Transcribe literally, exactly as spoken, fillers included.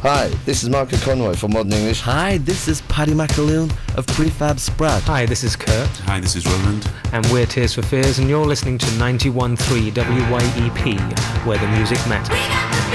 Hi, this is Marco Conroy from Modern English. Hi, this is Paddy McAloon of Prefab Sprout. Hi, this is Kurt. Hi, this is Roland. And we're Tears for Fears, and you're listening to ninety-one point three W Y E P, where the music matters.